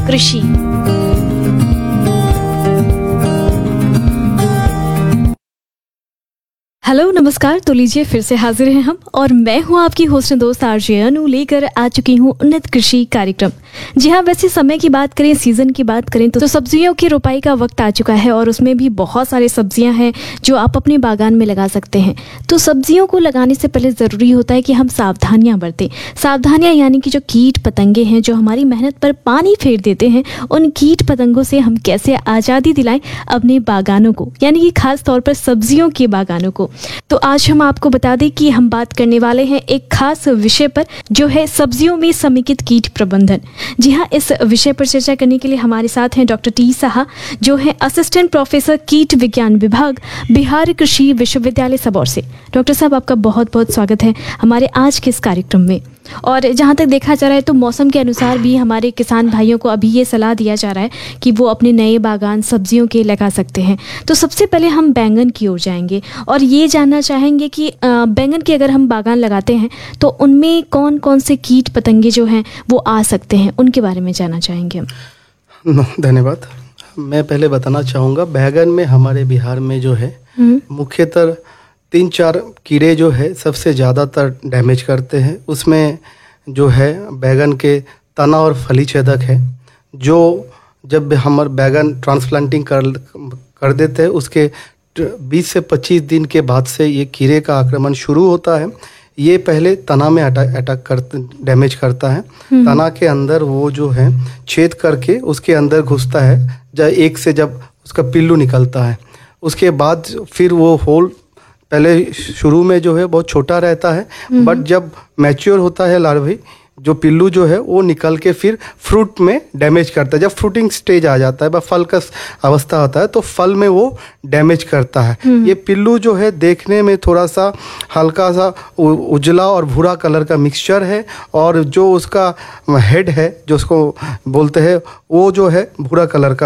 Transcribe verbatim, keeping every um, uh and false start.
कृषि। हेलो नमस्कार, तो लीजिए फिर से हाजिर हैं हम और मैं हूं आपकी होस्ट दोस्त आरजे अनु, लेकर आ चुकी हूं उन्नत कृषि कार्यक्रम। जी हाँ, वैसे समय की बात करें, सीजन की बात करें तो, तो सब्जियों की रुपाई का वक्त आ चुका है और उसमें भी बहुत सारी सब्जियां हैं जो आप अपने बागान में लगा सकते हैं। तो सब्जियों को लगाने से पहले ज़रूरी होता है कि हम सावधानियाँ बरतें। सावधानियाँ यानी कि जो कीट पतंगे हैं जो हमारी मेहनत पर पानी फेर देते हैं, उन कीट पतंगों से हम कैसे आज़ादी दिलाएं अपने बागानों को, यानी कि खास तौर पर सब्जियों के बागानों को। तो आज हम आपको बता दें कि हम बात करने वाले हैं एक खास विषय पर, जो है सब्जियों में समेकित कीट प्रबंधन। जी हाँ, इस विषय पर चर्चा करने के लिए हमारे साथ हैं डॉक्टर टी साहा, जो है असिस्टेंट प्रोफेसर कीट विज्ञान विभाग, बिहार कृषि विश्वविद्यालय सबौर से। डॉक्टर साहब, आपका बहुत बहुत स्वागत है हमारे आज के इस कार्यक्रम में। और जहाँ तक देखा जा रहा है तो मौसम के अनुसार भी हमारे किसान भाइयों को अभी ये सलाह दिया जा रहा है कि वो अपने नए बागान सब्जियों के लगा सकते हैं। तो सबसे पहले हम बैंगन की ओर जाएंगे और ये जानना चाहेंगे कि बैंगन के अगर हम बागान लगाते हैं तो उनमें कौन कौन से कीट पतंगे जो हैं वो आ सकते हैं, उनके बारे में जानना चाहेंगे हम। धन्यवाद। मैं पहले बताना चाहूँगा, बैंगन में हमारे बिहार में जो है मुख्यतः तीन चार कीड़े जो है सबसे ज़्यादातर डैमेज करते हैं। उसमें जो है बैंगन के तना और फली छेदक है, जो जब हमारे बैंगन ट्रांसप्लांटिंग कर कर देते हैं उसके बीस से पच्चीस दिन के बाद से ये कीड़े का आक्रमण शुरू होता है। ये पहले तना में अटैक अटैक करते डैमेज करता है। तना के अंदर वो जो है छेद करके उसके अंदर घुसता है, जब एक से जब उसका पिल्लू निकलता है, उसके बाद फिर वो होल पहले शुरू में जो है बहुत छोटा रहता है, बट जब मैच्योर होता है लार्वाई, जो पिल्लू जो है वो निकल के फिर फ्रूट में डैमेज करता है। जब फ्रूटिंग स्टेज आ जाता है, फल का अवस्था होता है, तो फल में वो डैमेज करता है। ये पिल्लू जो है देखने में थोड़ा सा हल्का सा उजला और भूरा कलर का मिक्सचर है, और जो उसका हेड है जो उसको बोलते हैं वो जो है भूरा कलर का